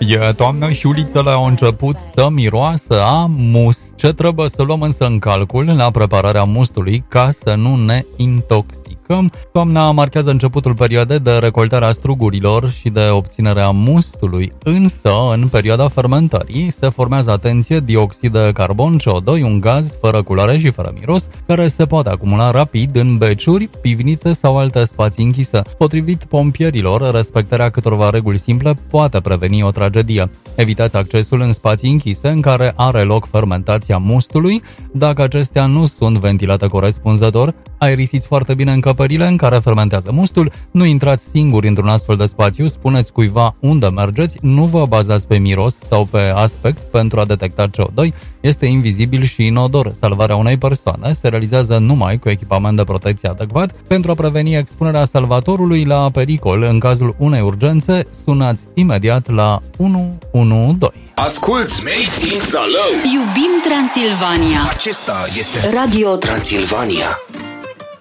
E toamnă și ulițele au început să miroasă a must. Ce trebuie să luăm însă în calcul la prepararea mustului ca să nu ne intoxicăm? Toamna marchează începutul perioadei de recoltare a strugurilor și de obținerea mustului, însă în perioada fermentării se formează, atenție, dioxid de carbon, CO2, un gaz fără culoare și fără miros, care se poate acumula rapid în beciuri, pivnițe sau alte spații închise. Potrivit pompierilor, respectarea câtorva reguli simple poate preveni o tragedie. Evitați accesul în spații închise în care are loc fermentația mustului. Dacă acestea nu sunt ventilate corespunzător, aerisiți foarte bine încăperile în care fermentează mustul, nu intrați singuri într-un astfel de spațiu, spuneți cuiva unde mergeți, nu vă bazați pe miros sau pe aspect pentru a detecta CO2, este invizibil și inodor. Salvarea unei persoane se realizează numai cu echipament de protecție adecvat. Pentru a preveni expunerea salvatorului la pericol, în cazul unei urgențe, sunați imediat la 112. Asculți Made in Zalău. Iubim Transilvania. Acesta este Radio Transilvania.